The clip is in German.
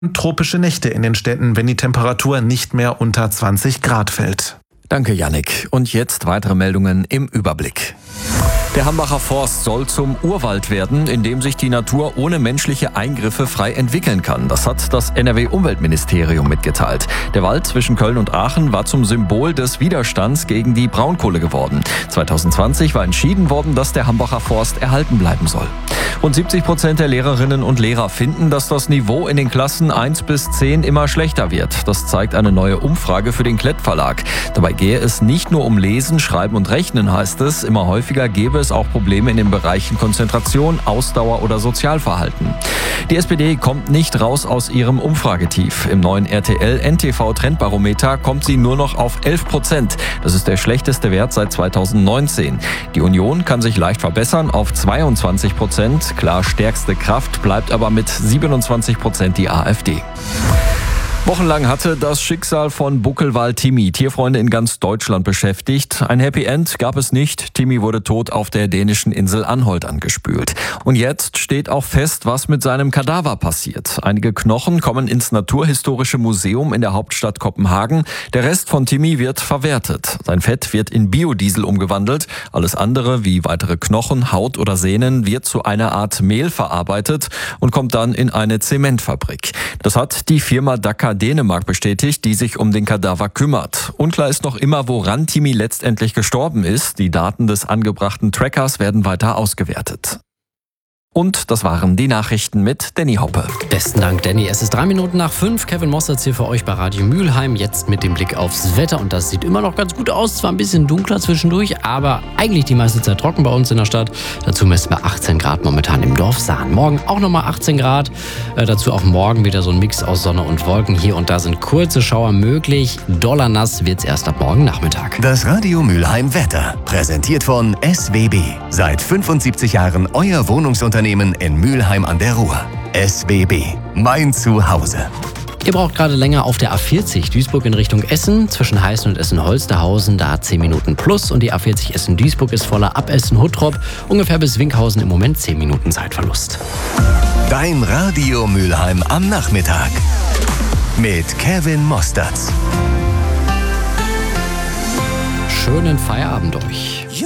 Tropische Nächte in den Städten, wenn die Temperatur nicht mehr unter 20 Grad fällt. Danke, Yannick. Und jetzt weitere Meldungen im Überblick. Der Hambacher Forst soll zum Urwald werden, in dem sich die Natur ohne menschliche Eingriffe frei entwickeln kann. Das hat das NRW-Umweltministerium mitgeteilt. Der Wald zwischen Köln und Aachen war zum Symbol des Widerstands gegen die Braunkohle geworden. 2020 war entschieden worden, dass der Hambacher Forst erhalten bleiben soll. Rund 70% der Lehrerinnen und Lehrer finden, dass das Niveau in den Klassen 1 bis 10 immer schlechter wird. Das zeigt eine neue Umfrage für den Klett Verlag. Dabei gehe es nicht nur um Lesen, Schreiben und Rechnen, heißt es. Immer häufiger gebe es auch Probleme in den Bereichen Konzentration, Ausdauer oder Sozialverhalten. Die SPD kommt nicht raus aus ihrem Umfragetief. Im neuen RTL-NTV-Trendbarometer kommt sie nur noch auf 11%. Das ist der schlechteste Wert seit 2019. Die Union kann sich leicht verbessern auf 22%. Klar stärkste Kraft bleibt aber mit 27% die AfD. Wochenlang hatte das Schicksal von Buckelwal Timmy Tierfreunde in ganz Deutschland beschäftigt. Ein Happy End gab es nicht. Timmy wurde tot auf der dänischen Insel Anholt angespült. Und jetzt steht auch fest, was mit seinem Kadaver passiert. Einige Knochen kommen ins Naturhistorische Museum in der Hauptstadt Kopenhagen. Der Rest von Timmy wird verwertet. Sein Fett wird in Biodiesel umgewandelt. Alles andere, wie weitere Knochen, Haut oder Sehnen, wird zu einer Art Mehl verarbeitet und kommt dann in eine Zementfabrik. Das hat die Firma Dakar Dänemark bestätigt, die sich um den Kadaver kümmert. Unklar ist noch immer, woran Timmy letztendlich gestorben ist. Die Daten des angebrachten Trackers werden weiter ausgewertet. Und das waren die Nachrichten mit Danny Hoppe. Besten Dank, Danny. Es ist 3 Minuten nach 5. Kevin Mossertz hier für euch bei Radio Mülheim. Jetzt mit dem Blick aufs Wetter. Und das sieht immer noch ganz gut aus. Zwar ein bisschen dunkler zwischendurch, aber eigentlich die meiste Zeit trocken bei uns in der Stadt. Dazu messen wir 18 Grad momentan im Dorf Sahn. Morgen auch nochmal 18 Grad. Dazu auch morgen wieder so ein Mix aus Sonne und Wolken. Hier und da sind kurze Schauer möglich. Dollarnass wird's erst ab morgen Nachmittag. Das Radio Mülheim Wetter. Präsentiert von SWB. Seit 75 Jahren euer Wohnungsunternehmen in Mülheim an der Ruhr. SWB, mein Zuhause. Ihr braucht gerade länger auf der A40 Duisburg in Richtung Essen. Zwischen Heißen und Essen-Holsterhausen, da 10 Minuten plus. Und die A40 Essen-Duisburg ist voller ab Essen-Huttrop. Ungefähr bis Winkhausen im Moment 10 Minuten Zeitverlust. Dein Radio Mülheim am Nachmittag. Mit Kevin Mossertz. Schönen Feierabend euch.